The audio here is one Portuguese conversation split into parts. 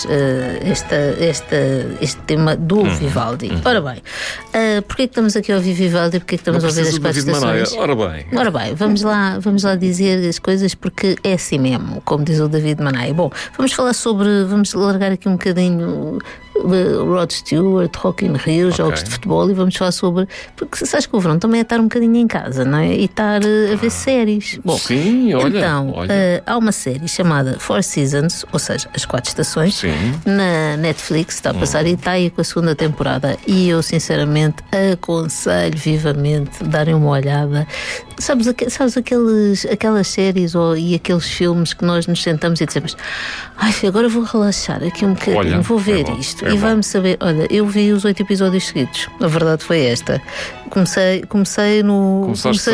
este tema do Vivaldi. Ora bem, porquê que estamos aqui a ouvir Vivaldi e porquê que estamos a ouvir as 4 estações? Ora bem, vamos lá dizer as coisas porque é assim mesmo, como diz o David Manaia. Bom, vamos largar aqui um bocadinho Rod Stewart, Rock in Rio, jogos de futebol, e vamos falar sobre, porque sabes que o verão também é estar um bocadinho em casa, não é? E estar a ver séries. Bom, sim, então, há uma série chamada Four Seasons, ou seja, as 4 estações, na Netflix, está a passar e está aí com a 2ª temporada, e eu sinceramente aconselho vivamente darem uma olhada. Sabes aquelas séries e aqueles filmes que nós nos sentamos e dizemos: ai, agora vou relaxar aqui um bocadinho, vou ver isto. E vamos saber, olha, eu vi os 8 episódios seguidos. A verdade foi esta. Comecei no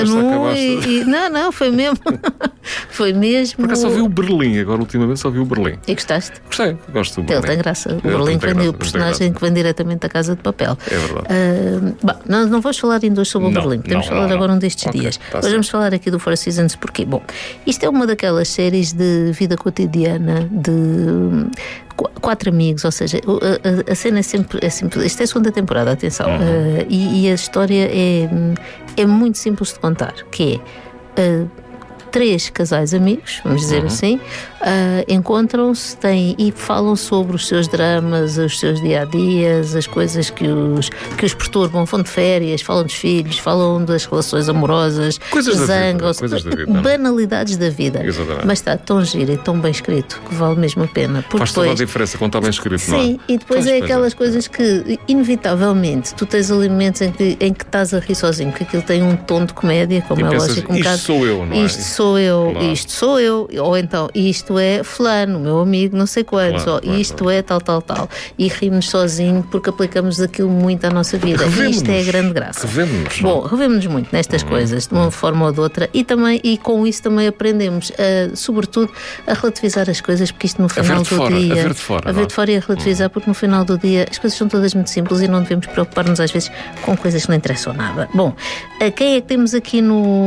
não, foi mesmo. Foi mesmo. Porque eu só vi o Berlim, agora ultimamente só vi o Berlim. E gostaste? Gostei, gosto do Berlim. Ele tem graça. O Berlim tem o personagem que vem diretamente da Casa de Papel. É verdade. Bom, nós não vamos falar ainda hoje sobre o Berlim. Podemos falar agora um destes dias. Mas vamos falar aqui do Four Seasons porque, bom, isto é uma daquelas séries de vida cotidiana de 4 amigos, ou seja, a cena é sempre. Isto é a 2ª temporada, atenção. E a história é muito simples de contar, que é 3 casais amigos, vamos dizer assim, encontram-se e falam sobre os seus dramas, os seus dia-a-dias, as coisas que os perturbam, vão de férias, falam dos filhos, falam das relações amorosas, zangam-se, banalidades da vida. Exatamente. Mas está tão giro e tão bem escrito que vale mesmo a pena. Faz toda a diferença quando está bem escrito, não é? Sim, e depois é aquelas coisas que, inevitavelmente, tu tens ali momentos em que estás a rir sozinho, porque aquilo tem um tom de comédia, como é lógico. Isto sou eu, não é? Isto sou eu, ou então isto é fulano, meu amigo, não sei quantos, isto é tal. E rimos sozinho porque aplicamos aquilo muito à nossa vida. E isto é a grande graça. Revemos-nos muito nestas coisas, de uma forma ou de outra, e com isso também aprendemos, sobretudo, a relativizar as coisas, porque isto no final do dia. A ver de fora e a relativizar, porque no final do dia as coisas são todas muito simples e não devemos preocupar-nos às vezes com coisas que não interessam nada. Bom, quem é que temos aqui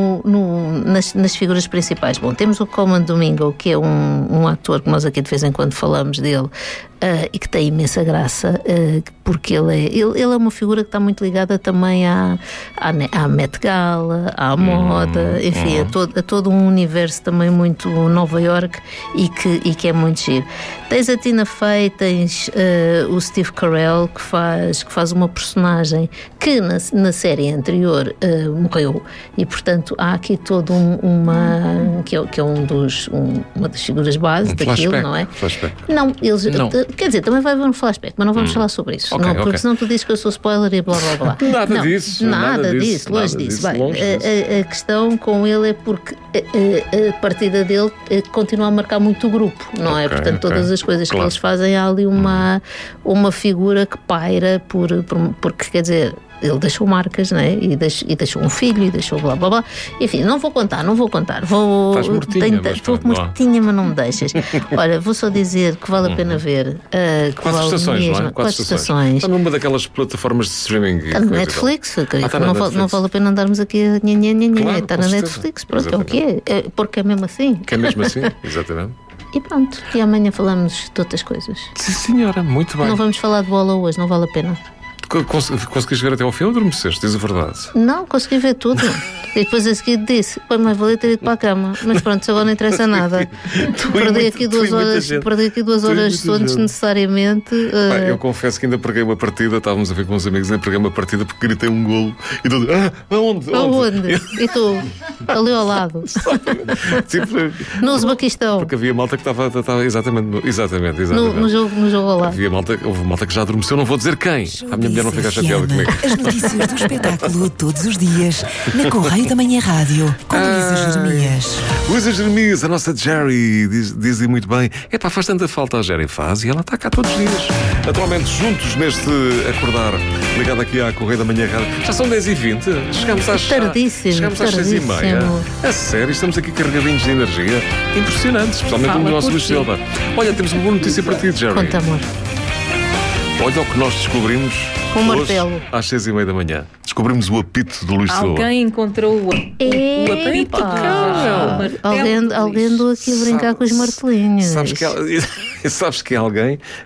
nas figuras principais? Bom, temos o Colman Domingo, que é um ator que nós aqui de vez em quando falamos dele, e que tem imensa graça, porque ele é uma figura que está muito ligada também à Met Gala, à moda, enfim, a todo um universo também muito Nova York e que é muito giro. Tens a Tina Fey, tens o Steve Carell, que faz uma personagem que na série anterior morreu, e portanto há aqui todo uma das figuras base daquilo, não é? Não, quer dizer, também vai haver um flashback, mas não vamos falar sobre isso, porque senão tu dizes que eu sou spoiler e blá blá blá. Nada disso, longe disso. A questão com ele é porque a partida dele continua a marcar muito o grupo, não é? Portanto, todas as coisas que eles fazem, há ali uma figura que paira porque, quer dizer, ele deixou marcas, não é? E deixou um filho, e deixou blá blá blá. Enfim, não vou contar. Estás mortinha, estou mortinha, mas não me deixas. Olha, vou só dizer que vale a pena ver. 4 estações, não é? 4 estações. Está numa daquelas plataformas de streaming. Está na Netflix, não vale a pena andarmos aqui a nhanhanhanhan. Está na Netflix, pronto, é o que é. Porque é mesmo assim. Que é mesmo assim, exatamente. E pronto, e amanhã falamos de outras coisas. Sim, senhora, muito bem. Não vamos falar de bola hoje, não vale a pena. Conseguiste ver até ao fim ou adormeceste? Diz a verdade. Não, consegui ver tudo. E depois a seguir disse: foi mais valia ter ido para a cama. Mas pronto, agora não interessa nada. Perdi aqui 2 horas de sono desnecessariamente. Eu confesso que ainda preguei uma partida. Estávamos a ver com uns amigos, ainda preguei uma partida porque gritei um golo. E tu aonde? E tu? Ali ao lado. No Uzbequistão. Porque havia malta que estava exatamente. No jogo ao lado. Houve malta que já adormeceu, não vou dizer quem. A minha mulher não fica chateada comigo. As notícias do espetáculo todos os dias na Correio da Manhã Rádio com Luísa Jeremias. Luísa Jeremias, a nossa Jerry, dizem muito bem. Faz tanta falta a Jerry, faz, e ela está cá todos os dias. Atualmente juntos neste acordar, ligado aqui à Correio da Manhã Rádio. Já são 10h20, chegamos às 6h30. A sério, estamos aqui carregadinhos de energia. Impressionante, especialmente no nosso Luís Silva. Olha, temos uma boa notícia para ti, Jerry. Conta, amor. Olha o que nós descobrimos com um martelo. Às 6h30 da manhã. Descobrimos o apito do Luís Silva. Alguém encontrou o apito. Alguém andou aqui a brincar com os martelinhos. Sabes que alguém